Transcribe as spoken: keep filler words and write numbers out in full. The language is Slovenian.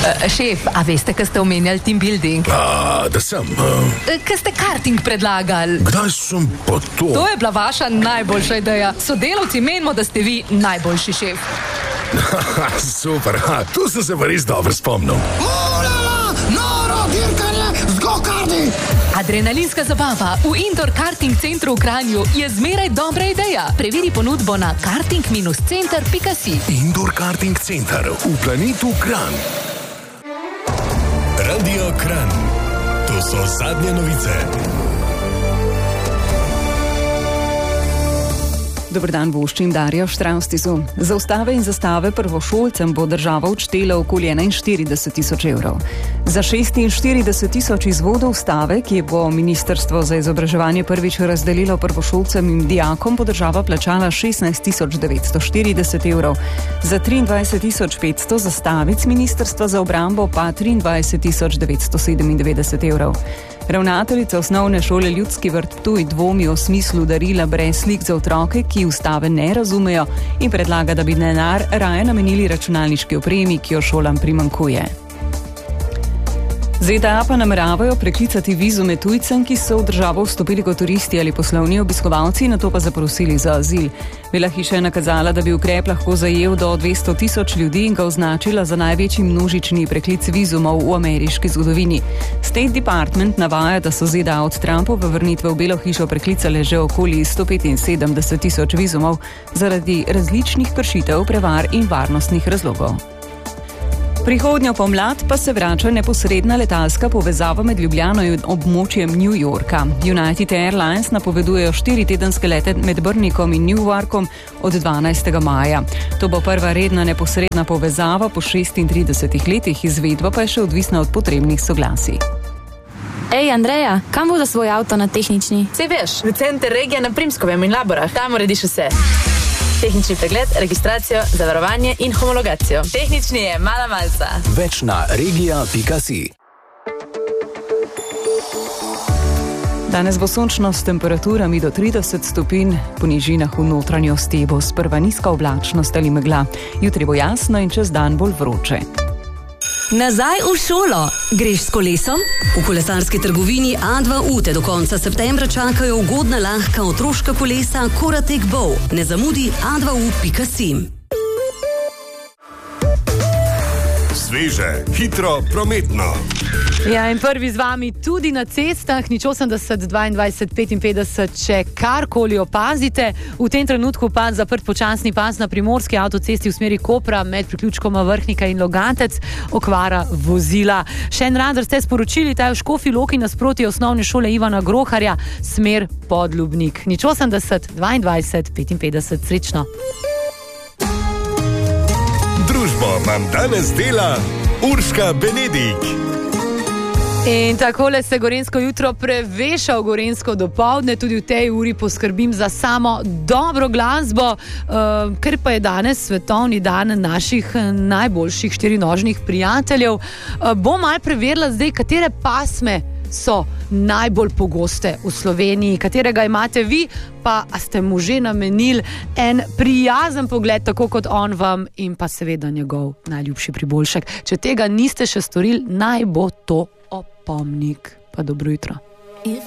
Uh, šef, a veste, kaj ste omenjali team building? A, da sem. Uh... Uh, kaj ste karting predlagali? Kdaj sem pa to? To je bila vaša najboljša ideja. Sodelavci menimo, da ste vi najboljši šef. Super, ha, tu sem se pa res dobro spomnil. Olala, noro dirkanje z go-karti! Adrenalinska zabava v indoor karting centru v Kranju je zmeraj dobra ideja. Preveri ponudbo na karting center pika si. Indoor karting center v planetu Kranj. Radio Kranj. To so zadnje novice. Dober dan, voščim Darja Štravstisu. Za ustave in zastave prvošolcem bo država odštela okoli enainštirideset tisoč evrov. Za šestinštirideset tisoč izvodov ustave, ki bo Ministrstvo za izobraževanje prvič razdelilo prvošolcem in dijakom, bo država plačala šestnajst tisoč devetsto štirideset evrov. Za triindvajset tisoč petsto zastavic Ministrstva za obrambo pa triindvajset tisoč devetsto sedemindevetdeset evrov. Ravnateljica osnovne šole Ljudski vrt Ptuj dvomi o smislu darila brez slik za otroke, ki ustave ne razumejo, in predlaga, da bi denar raje namenili računalniški opremi, ki jo šolam primanjkuje. ZDA pa nameravajo preklicati vizume tujcem, ki so v državo vstopili kot turisti ali poslovni obiskovalci, nato pa zaprosili za azil. Bela hiša je nakazala, da bi ukrep lahko zajel do dvesto tisoč ljudi in ga označila za največji množični preklic vizumov v ameriški zgodovini. State Department navaja, da so ZDA od Trumpove vrnitve v Belo hišo preklicale že okoli sto petinsedemdeset tisoč vizumov zaradi različnih kršitev, prevar in varnostnih razlogov. Prihodnjo pomlad pa se vrača neposredna letalska povezava med Ljubljano in območjem New Yorka. United Airlines napovedujejo štiri tedenske lete med Brnikom in Newarkom od dvanajstega maja. To bo prva redna neposredna povezava po šestintridesetih letih, izvedba pa je še odvisna od potrebnih soglasij. Ej, Andreja, kam bo za svoj avto na tehnični? Sej veš, v center regija na Primskovem in Laborah. Tam urediš vse. Tehnični pregled, registracijo, zavarovanje in homologacijo. Tehnični je mala malca. Več na regija pika si. Danes bo sončno s temperaturami do trideset stopinj, po nižinah v notranjosti bo sprva nizka oblačnost ali megla. Jutri bo jasno in čez dan bolj vroče. Nazaj v šolo. Greš s kolesom? V kolesarski trgovini A dva U te do konca septembra čakajo ugodna lahka otroška kolesa Koratek Bow. Ne zamudi a dva u pika si. Sveže, hitro, prometno. Ja, in prvi z vami tudi na cestah, nič osemdeset, dvaindvajset, petinpetdeset, če karkoli opazite. V tem trenutku pa zaprt počasni pas na primorski avtocesti v smeri Kopra med priključkoma Vrhnika in Logatec, okvara vozila. Še en radar ste sporočili, ta je v Škofji Loki nasproti osnovne šole Ivana Groharja, smer Podlubnik. nič osemdeset, dvaindvajset, petinpetdeset, srečno. Družbo vam danes dela Urška Benedik. In takole se gorenjsko jutro preveša v gorenjsko dopoldne, tudi v tej uri poskrbim za samo dobro glasbo, uh, ker pa je danes svetovni dan naših najboljših štirinožnih prijateljev. Uh, bom malo preverila zdaj, katere pasme so najbolj pogoste v Sloveniji, katerega imate vi, pa a ste mu že namenili en prijazen pogled, tako kot on vam, in pa seveda njegov najljubši priboljšek. Če tega niste še storili, naj bo to opomnik. Pa dobro jutro.